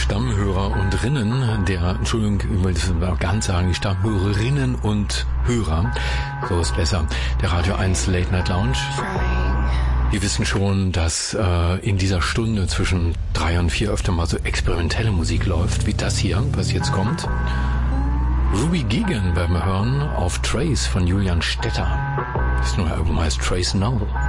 Stammhörer und Rinnen, Entschuldigung, ich will das ganz sagen, die Stammhörerinnen und Hörer, so ist besser, der Radio 1 Late Night Lounge. Die wissen schon, dass in dieser Stunde zwischen 3 und 4 öfter mal so experimentelle Musik läuft, wie das hier, was jetzt kommt. Ruby Gigan werden wir hören auf Trace von Julian Stetter. Das neue Album heißt Trace Now.